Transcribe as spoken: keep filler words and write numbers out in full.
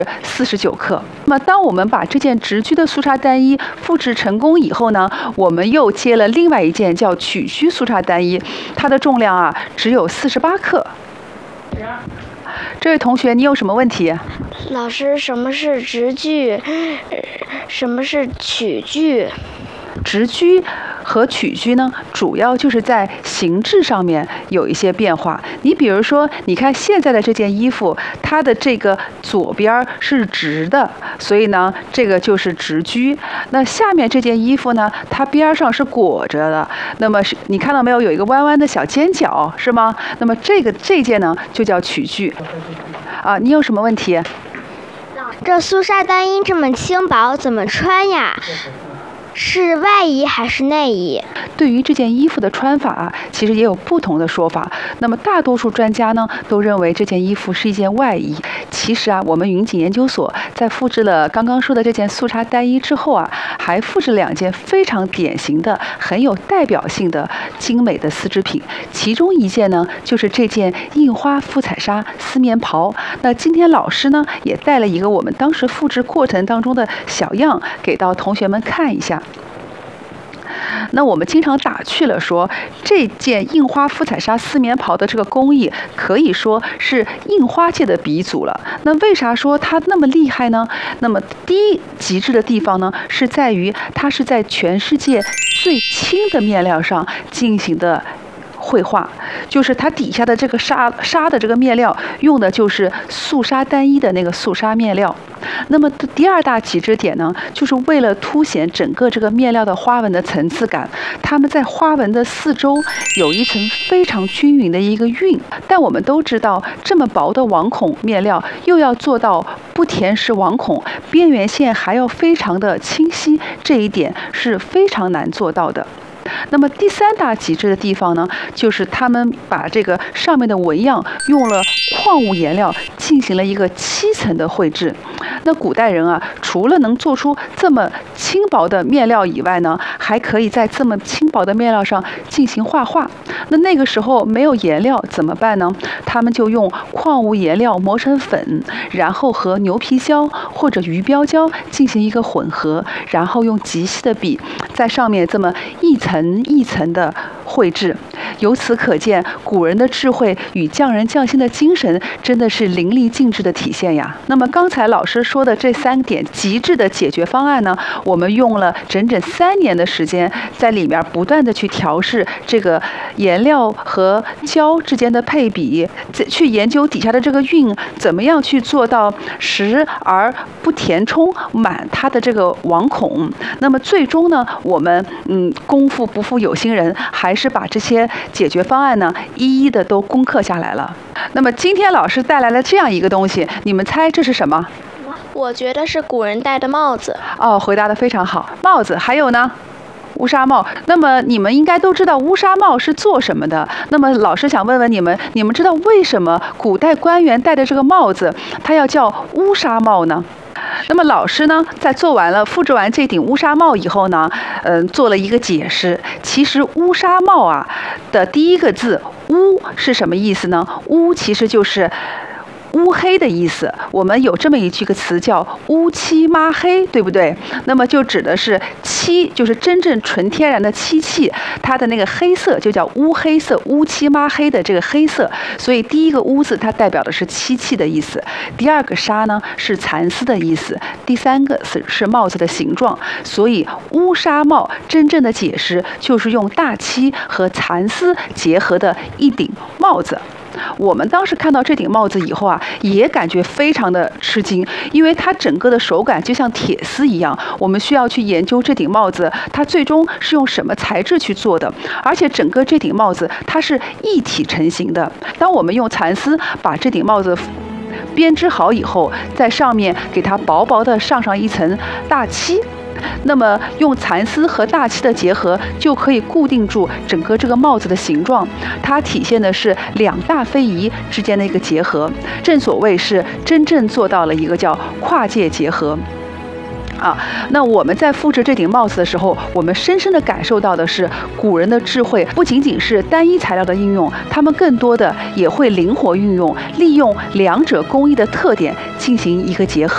四十九克。那么，当我们把这件直居的素纱单衣复制成功以后呢，我们又接了另外一件叫曲居素纱单衣，它的重量啊只有四十八克。这位同学，你有什么问题？ 老师，什么是直居？什么是曲居？ 直居和曲居呢，主要就是在形制上面有一些变化。你比如说，你看现在的这件衣服，它的这个左边是直的，所以呢，这个就是直居。那下面这件衣服呢，它边上是裹着的，那么是你看到没有，有一个弯弯的小尖角，是吗？那么这个这件呢，就叫曲居。啊，你有什么问题？ 这素纱单衣这么轻薄，怎么穿呀？是外衣还是内衣？ 对于这件衣服的穿法啊，其实也有不同的说法。那么大多数专家呢，都认为这件衣服是一件外衣。其实啊，我们云锦研究所在复制了刚刚说的这件素纱单衣之后啊，还复制两件非常典型的、很有代表性的精美的丝织品。其中一件呢，就是这件印花复彩纱丝棉袍。那今天老师呢，也带了一个我们当时复制过程当中的小样，给到同学们看一下。那我们经常打趣了说，这件印花复彩纱丝棉袍的这个工艺可以说是印花界的鼻祖了。那为啥说它那么厉害呢？那么第一极致的地方呢，是在于它是在全世界最轻的面料上进行的绘画，就是它底下的这个纱纱的这个面料用的就是素纱单衣的那个素纱面料。那么第二大极致点呢，就是为了凸显整个这个面料的花纹的层次感，它们在花纹的四周有一层非常均匀的一个晕。但我们都知道，这么薄的网孔面料又要做到不填实网孔，边缘线还要非常的清晰，这一点是非常难做到的。那么第三大极致的地方呢，就是他们把这个上面的纹样用了矿物颜料进行了一个七层的绘制。那古代人啊，除了能做出这么轻薄的面料以外呢，还可以在这么轻薄的面料上进行画画。那那个时候没有颜料怎么办呢？他们就用矿物颜料磨成粉，然后和牛皮胶或者鱼标胶进行一个混合，然后用极细的笔在上面这么一层一层的绘制。由此可见，古人的智慧与匠人匠心的精神真的是淋漓尽致的体现呀。那么刚才老师说的这三点极致的解决方案呢，我们用了整整三年的时间，在里面不断的去调试这个颜料和胶之间的配比，去研究底下的这个晕怎么样去做到实而不填充满它的这个网孔。那么最终呢，我们嗯功夫不负有心人，还是把这些解决方案呢一一的都攻克下来了。那么今天老师带来了这样一个东西，你们猜这是什么？ 我觉得是古人戴的帽子。 哦，回答得非常好，帽子。还有呢？乌纱帽。那么你们应该都知道乌纱帽是做什么的。那么老师想问问你们，你们知道为什么古代官员戴的这个帽子它要叫乌纱帽呢？那么老师呢，在做完了复制完这顶乌纱帽以后呢，嗯、呃，做了一个解释。其实乌纱帽啊的第一个字乌是什么意思呢？乌其实就是乌黑的意思。我们有这么一句个词叫乌漆抹黑，对不对？那么就指的是漆，就是真正纯天然的漆器，它的那个黑色就叫乌黑色，乌漆抹黑的这个黑色。所以第一个乌字它代表的是漆器的意思，第二个纱呢是蚕丝的意思，第三个是是帽子的形状。所以乌纱帽真正的解释就是用大漆和蚕丝结合的一顶帽子。我们当时看到这顶帽子以后啊，也感觉非常的吃惊，因为它整个的手感就像铁丝一样。我们需要去研究这顶帽子它最终是用什么材质去做的，而且整个这顶帽子它是一体成型的。当我们用蚕丝把这顶帽子编织好以后，在上面给它薄薄的上上一层大漆，那么用蚕丝和大漆的结合，就可以固定住整个这个帽子的形状。它体现的是两大非遗之间的一个结合，正所谓是真正做到了一个叫跨界结合。啊，那我们在复制这顶帽子的时候，我们深深地感受到的是古人的智慧，不仅仅是单一材料的应用，他们更多的也会灵活运用，利用两者工艺的特点进行一个结合。